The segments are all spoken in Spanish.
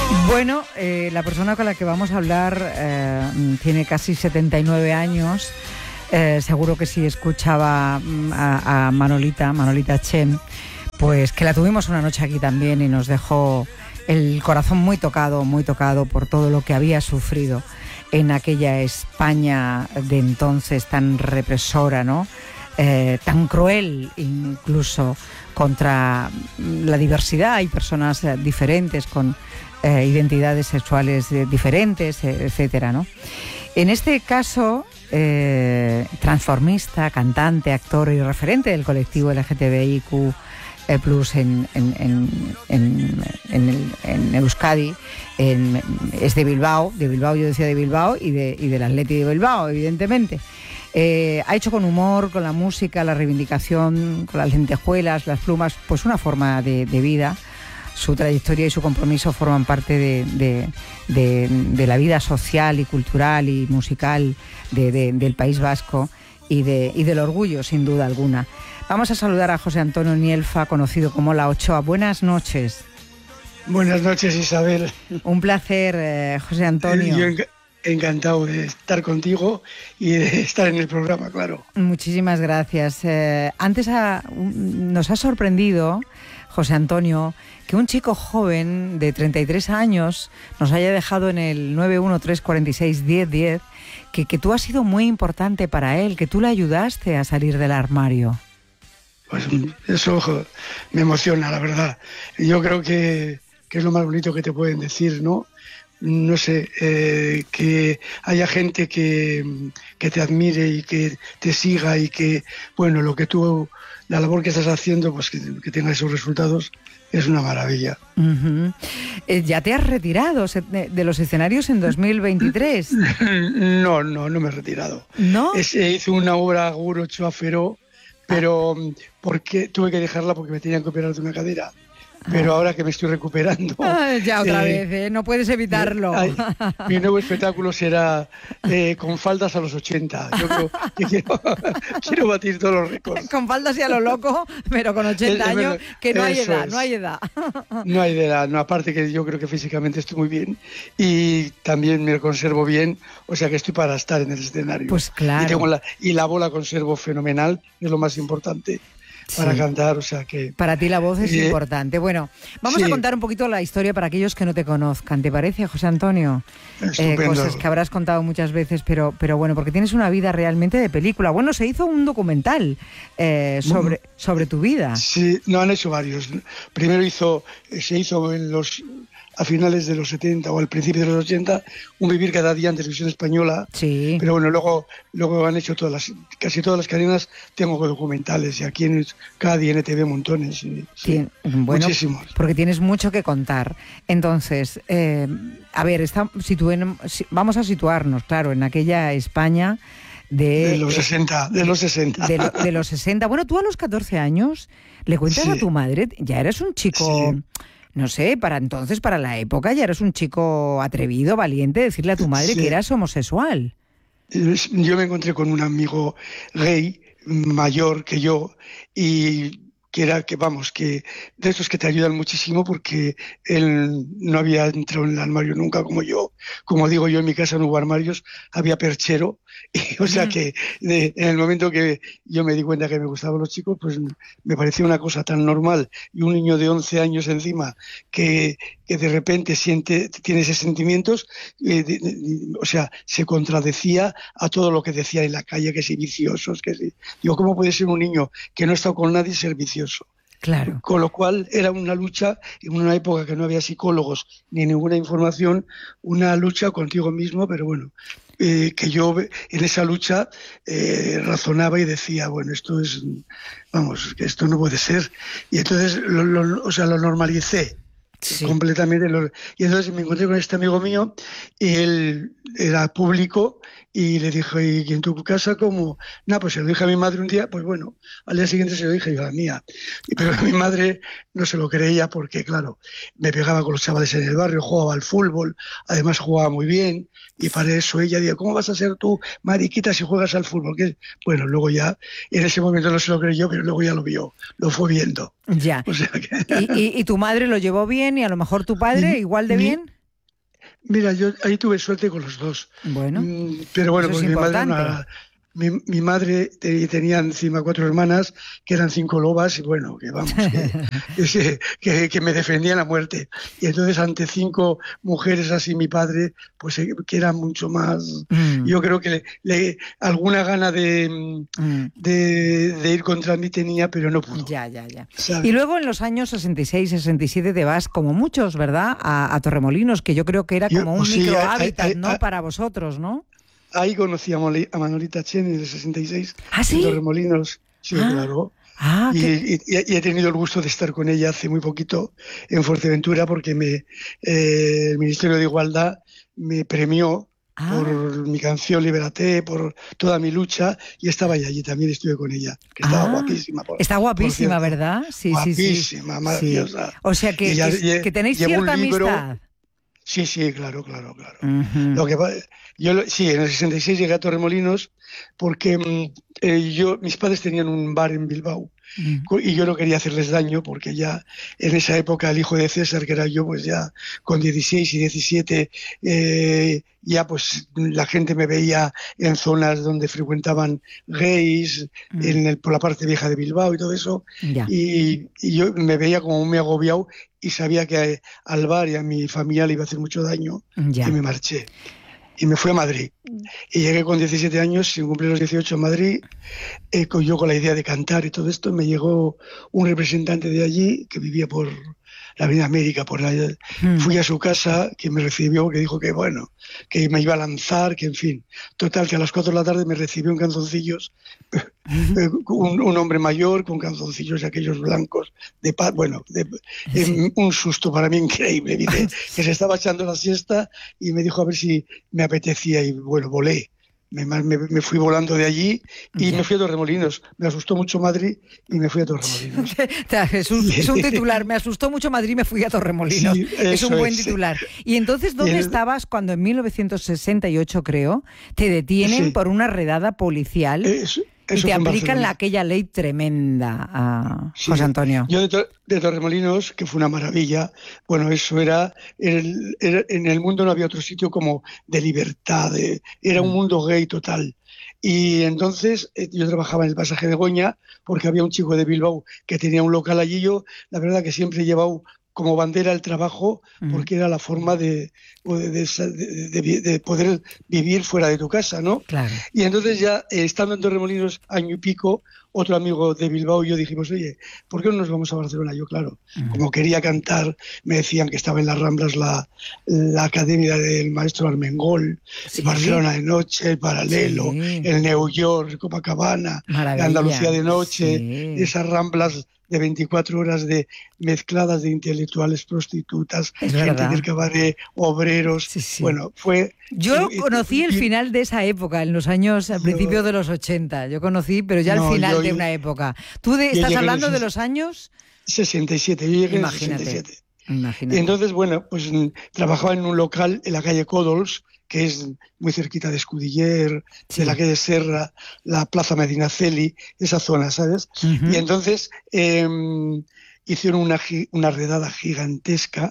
Bueno, la persona con la que vamos a hablar tiene casi 79 años. Seguro que si escuchaba a Manolita Chem, pues que la tuvimos una noche aquí también y nos dejó el corazón muy tocado por todo lo que había sufrido en aquella España de entonces tan represora, ¿no? Tan cruel incluso contra la diversidad. Hay personas diferentes con identidades sexuales diferentes, etcétera, ¿no? En este caso, transformista, cantante, actor y referente del colectivo LGTBIQ plus en Euskadi, es de Bilbao, yo decía de Bilbao y del Athletic de Bilbao, evidentemente. Ha hecho con humor, con la música, la reivindicación, con las lentejuelas, las plumas, pues una forma de vida. Su trayectoria y su compromiso forman parte de la vida social y cultural y musical del País Vasco y del orgullo, sin duda alguna. Vamos a saludar a José Antonio Nielfa, conocido como La Ochoa. Buenas noches. Buenas noches, Isabel. Un placer, José Antonio. Yo encantado de estar contigo y de estar en el programa, claro. Muchísimas gracias. Antes nos ha sorprendido, José Antonio, que un chico joven de 33 años nos haya dejado en el 913461010, que tú has sido muy importante para él, que tú le ayudaste a salir del armario. Pues eso me emociona, la verdad. Yo creo que es lo más bonito que te pueden decir, ¿no? No sé, que haya gente que te admire y que te siga y que, bueno, la labor que estás haciendo, pues que tenga esos resultados, es una maravilla. Uh-huh. ¿Ya te has retirado de los escenarios en 2023? No me he retirado. ¿No? Hice una obra Guro Choafero, pero porque tuve que dejarla porque me tenían que operar de una cadera. Pero ahora que me estoy recuperando... ya otra vez, no puedes evitarlo. Mi nuevo espectáculo será con faldas a los 80. Yo creo que quiero batir todos los récords. Con faldas y a lo loco, pero con 80 años, que no hay edad, no hay edad. No hay edad, no, aparte que yo creo que físicamente estoy muy bien y también me conservo bien, o sea que estoy para estar en el escenario. Pues claro. Y la voz la conservo fenomenal, es lo más importante. Para cantar, o sea que... Para ti la voz es importante. Bueno, vamos a contar un poquito la historia para aquellos que no te conozcan. ¿Te parece, José Antonio? Cosas que habrás contado muchas veces, pero bueno, porque tienes una vida realmente de película. Bueno, se hizo un documental sobre tu vida. Sí, no, han hecho varios. Primero se hizo a finales de los 70 o al principio de los 80, Un vivir cada día en Televisión Española. Sí. Pero bueno, luego han hecho casi todas las cadenas, tengo documentales, y aquí en Cádiz, en NTV, montones. Sí, bueno, muchísimos. Porque tienes mucho que contar. Entonces, a ver, vamos a situarnos, claro, en aquella España de los 60. De los 60. Bueno, tú a los 14 años le cuentas a tu madre, ya eres un chico... Sí. No sé, para entonces, para la época, ya eres un chico atrevido, valiente, decirle a tu madre que eras homosexual. Yo me encontré con un amigo gay, mayor que yo, y que de esos que te ayudan muchísimo, porque él no había entrado en el armario nunca como yo. Como digo yo, en mi casa no hubo armarios, había perchero. Y, o sea que en el momento que yo me di cuenta que me gustaban los chicos, pues me parecía una cosa tan normal. Y un niño de 11 años encima que de repente tiene esos sentimientos, o sea, se contradecía a todo lo que decía en la calle, que si viciosos, que si... Digo, ¿cómo puede ser un niño que no ha estado con nadie ser vicioso? Claro. Con lo cual era una lucha, en una época que no había psicólogos ni ninguna información, una lucha contigo mismo, pero bueno, que yo en esa lucha razonaba y decía, bueno, esto no puede ser. Y entonces lo normalicé. Sí. Completamente. Y entonces me encontré con este amigo mío y él era público y le dije, ¿y en tu casa cómo? Pues se lo dije a mi madre un día, pues bueno, al día siguiente se lo dije yo a la mía. Pero a mi madre no se lo creía porque, claro, me pegaba con los chavales en el barrio, jugaba al fútbol, además jugaba muy bien, y para eso ella dijo, ¿cómo vas a ser tú mariquita si juegas al fútbol? Bueno, luego ya, en ese momento no se lo creyó, pero luego ya lo fue viendo. Ya. O sea que... ¿Y tu madre lo llevó bien y a lo mejor tu padre igual de bien? Mira, yo ahí tuve suerte con los dos. Bueno, pero bueno, eso es pues importante. mi madre tenía encima 4 hermanas que eran 5 lobas y bueno, que vamos, que me defendían a muerte. Y entonces ante 5 mujeres así mi padre, pues que era mucho más, Mm, yo creo que alguna gana mm. de ir contra mí tenía, pero no pudo, Ya, ya, ya. Y ¿sabes? luego en los años 66, 67 te vas, como muchos, ¿verdad? A Torremolinos, que yo creo que era como un Pues sí, micro hábitat, ¿no? Para vosotros, ¿no? ahí conocí a Manolita Chen en el 66, ¿Ah, en sí? Torremolinos, sí, Ah, claro. ah, que... Y he tenido el gusto de estar con ella hace muy poquito en Fuerteventura porque el Ministerio de Igualdad me premió por Ah, mi canción Libérate, por toda mi lucha, y estaba allí también estuve con ella, que estaba ah. guapísima, Está por guapísima, cierto. ¿verdad? Sí, sí, sí. Guapísima, Sí. maravillosa. O sea Y ya que tenéis llevo cierta un libro. amistad. Sí, sí, claro, claro, claro. Ujú. Lo que sí, en el 66 llegué a Torremolinos porque mis padres tenían un bar en Bilbao Mm. y yo no quería hacerles daño porque ya en esa época el hijo de César, que era yo, pues ya con 16 y 17, ya pues la gente me veía en zonas donde frecuentaban gays, Mm. por la parte vieja de Bilbao y todo eso, Ya, y yo me veía como muy agobiado y sabía que al bar y a mi familia le iba a hacer mucho daño y ya. me marché. Y me fui a Madrid. Y llegué con 17 años, sin cumplir los 18 a Madrid, yo con la idea de cantar y todo esto. Me llegó un representante de allí que vivía por la Avenida América, por allá. Mm. Fui a su casa, que me recibió, que dijo que bueno, que me iba a lanzar, que en fin. Total, que a las 4 de la tarde me recibió en calzoncillos, un hombre mayor con calzoncillos aquellos blancos, de paz, bueno, Sí. un susto para mí increíble. Dice que se estaba echando la siesta y me dijo a ver si me apetecía y bueno, volé. Me fui volando de allí y me Ya. fui a Torremolinos. Me asustó mucho Madrid y me fui a Torremolinos. Es un titular. Me asustó mucho Madrid, me fui a Torremolinos. Sí, Es un eso buen es. titular. Y entonces, ¿dónde estabas cuando en 1968, creo, te detienen Sí, por una redada policial y eso te fue en aplican Barcelona. aquella ley tremenda a José Sí, Antonio? yo de Torremolinos, que fue una maravilla, bueno, eso en el mundo no había otro sitio como de libertad, era un Mm. mundo gay total. Y entonces yo trabajaba en el pasaje de Goña porque había un chico de Bilbao que tenía un local allí. Yo, la verdad que siempre he llevado como bandera el trabajo Mm. porque era la forma de poder vivir fuera de tu casa, ¿no? Claro. Y entonces ya, estando en Torremolinos año y pico, otro amigo de Bilbao y yo dijimos, oye, ¿por qué no nos vamos a Barcelona? Yo, claro, Mm. como quería cantar, me decían que estaba en las Ramblas la academia del maestro Armengol, Sí, Barcelona de noche, el Paralelo, sí. el New York, Copacabana, Andalucía Maravilla. de noche, Sí. esas Ramblas de 24 horas mezcladas de intelectuales, prostitutas, Es gente del verdad. cabaret, obreros. Sí, sí. Bueno, fue... Yo conocí el y- final de esa época, en los años, al principio yo, de los 80. Yo conocí, pero ya el no, final de una época. ¿Tú yo estás llegué en el hablando de los años? 67, yo llegué en el Imagínate, 67. Y imagínate. entonces, bueno, pues trabajaba en un local en la calle Códols, que es muy cerquita de Escudiller, de la Sí. calle Serra, la Plaza Medinaceli, esa zona, ¿sabes? Y Ujú. entonces hicieron una redada gigantesca,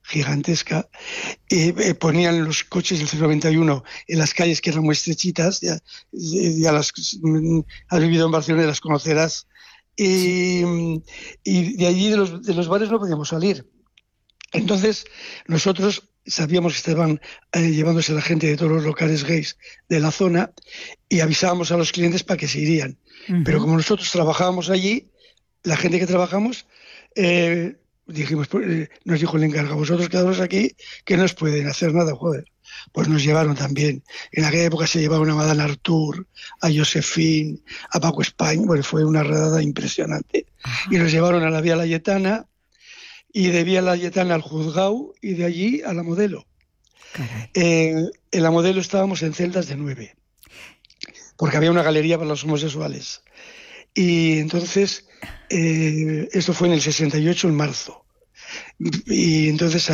ponían los coches del 091 en las calles que eran muy estrechitas, ya has vivido en Barcelona y las conocerás, Sí. y de allí de los bares no podíamos salir. Entonces nosotros sabíamos que estaban llevándose la gente de todos los locales gays de la zona y avisábamos a los clientes para que se irían. Pero Ujú. como nosotros trabajábamos allí, la gente que trabajamos, dijimos, nos dijo el encargado, vosotros quedaros aquí, que no os pueden hacer nada, joder. Pues nos llevaron también. En aquella época se llevaron a Madame Artur, a Josephine, a Paco España. Bueno, fue una redada impresionante. Y Ah, nos llevaron a la Vía Layetana y de Vía Layetana al Juzgado y de allí a la Modelo. caray. En la Modelo estábamos en celdas de 9, porque había una galería para los homosexuales. Y entonces, esto fue en el 68, en marzo. Y entonces,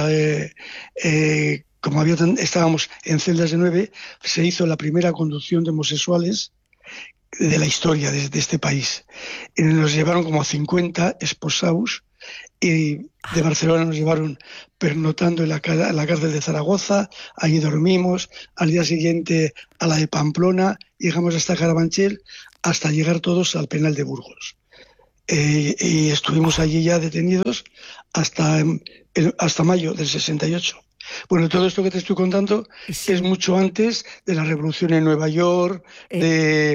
como estábamos en celdas de 9, se hizo la primera conducción de homosexuales de la historia de este país. Y nos llevaron como 50 esposados y de Barcelona nos llevaron pernotando en la cárcel de Zaragoza, allí dormimos, al día siguiente a la de Pamplona, llegamos hasta Carabanchel, hasta llegar todos al penal de Burgos. Y estuvimos allí ya detenidos hasta mayo del 68. Bueno, todo esto que te estoy contando es mucho antes de la revolución en Nueva York, de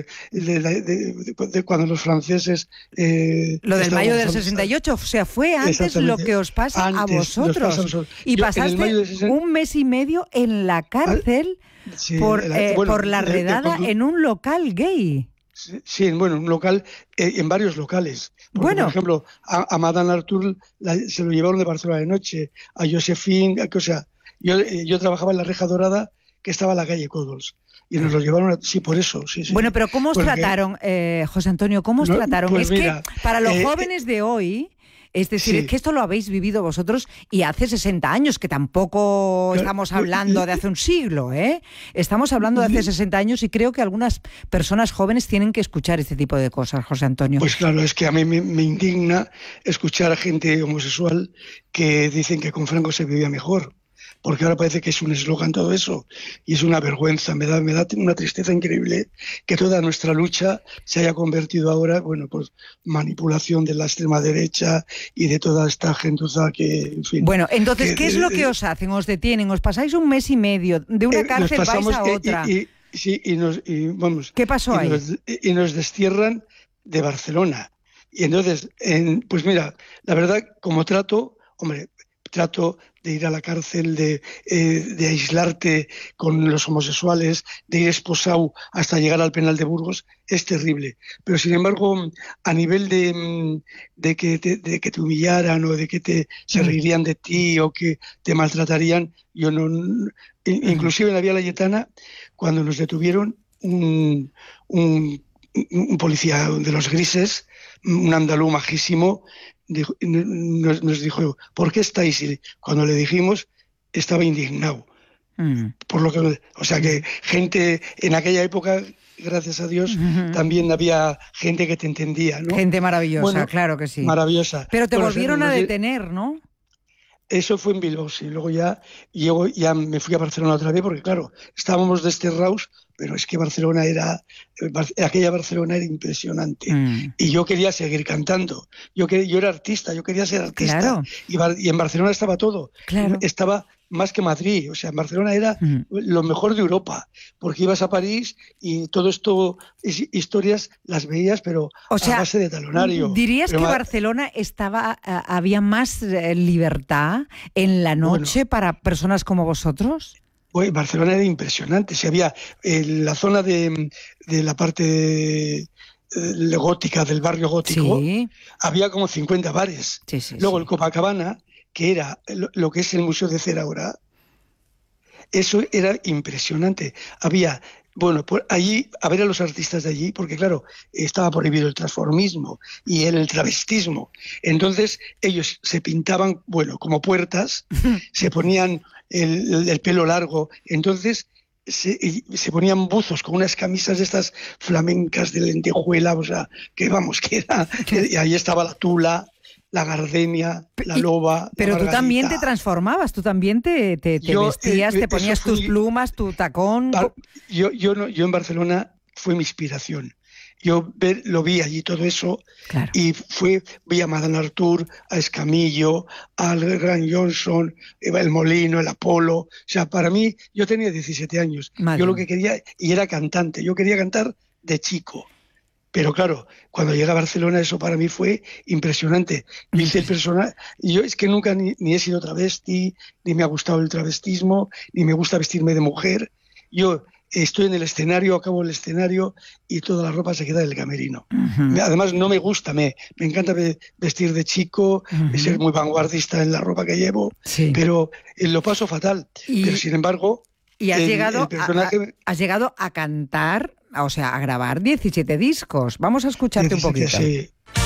cuando los franceses... lo del mayo del 68, o sea, fue antes lo que os pasa a vosotros. Y pasaste un mes y medio en la cárcel por la redada en un local gay. Sí, bueno, un local, en varios locales. Porque, por ejemplo, a Madame Artur se lo llevaron de Barcelona de noche, a Josephine, o sea... Yo trabajaba en la Reja Dorada, que estaba en la calle Códols, y nos lo llevaron, sí, por eso. Sí. Bueno, pero ¿cómo os trataron, José Antonio? ¿Cómo os trataron? Pues mira, que para los jóvenes de hoy, es decir, es que esto lo habéis vivido vosotros y hace 60 años, que tampoco estamos hablando de hace un siglo, ¿eh? Estamos hablando de hace 60 años y creo que algunas personas jóvenes tienen que escuchar este tipo de cosas, José Antonio. Pues claro, es que a mí me indigna escuchar a gente homosexual que dicen que con Franco se vivía mejor. Porque ahora parece que es un eslogan todo eso, y es una vergüenza, me da una tristeza increíble que toda nuestra lucha se haya convertido ahora, bueno, pues manipulación de la extrema derecha y de toda esta gentuza que, en fin... Bueno, entonces, ¿qué es lo que os hacen? ¿Os detienen? ¿Os pasáis un mes y medio de una cárcel vais a otra? Vamos... ¿Qué pasó ahí? Y nos destierran de Barcelona. Y entonces, pues mira, la verdad, como trato de ir a la cárcel, de aislarte con los homosexuales, de ir esposado hasta llegar al penal de Burgos, es terrible. Pero sin embargo, a nivel de que te humillaran o de que se reirían de ti o que te maltratarían, yo no... Inclusive en la Vía Layetana, cuando nos detuvieron, un policía de los grises, un andaluz majísimo, nos dijo, ¿por qué estáis? Y cuando le dijimos, estaba indignado. Por lo que, o sea que gente en aquella época, gracias a Dios, también había gente que te entendía, ¿no? Gente maravillosa, claro que sí. Maravillosa. Pero te volvieron a detener, ¿no? Eso fue en Bilbao, sí. Luego ya me fui a Barcelona otra vez, porque claro, estábamos desterrados, pero es que aquella Barcelona era impresionante. Y yo quería seguir cantando. Yo era artista, yo quería ser artista. Claro. Y en Barcelona estaba todo. Claro. Estaba más que Madrid. O sea, en Barcelona era lo mejor de Europa, porque ibas a París y todo esto, historias las veías, pero a base de talonario. ¿Dirías que Barcelona había más libertad en la noche para personas como vosotros? Pues Barcelona era impresionante. Si había la zona de la parte gótica, del barrio gótico, había como 50 bares. Luego el Copacabana, que era lo que es el Museo de Cera ahora, eso era impresionante. Había, por allí, a ver a los artistas de allí, porque claro, estaba prohibido el transformismo y el travestismo. Entonces ellos se pintaban, como puertas, se ponían el pelo largo, entonces se ponían buzos con unas camisas de estas flamencas de lentejuela, o sea, que era, y ahí estaba la tula, la gardenia, la loba. Pero tú también te transformabas, tú también te vestías, te ponías tus plumas, tu tacón. Yo en Barcelona fue mi inspiración. Yo lo vi allí todo eso, claro. Y vi a Madame Artur, a Escamillo, al Gran Johnson, el Molino, el Apolo. O sea, para mí, yo tenía 17 años. Madre. Yo lo que quería, y era cantante, yo quería cantar de chico. Pero claro, cuando llegué a Barcelona eso para mí fue impresionante. Yo hice el personaje, yo es que nunca ni he sido travesti, ni me ha gustado el travestismo, ni me gusta vestirme de mujer. Yo estoy en el escenario, acabo el escenario y toda la ropa se queda en el camerino. Además no me gusta, me encanta vestir de chico, ser muy vanguardista en la ropa que llevo, pero lo paso fatal. Pero sin embargo... Y has llegado a cantar, o sea, a grabar 17 discos. Vamos a escucharte un poquito. Sí.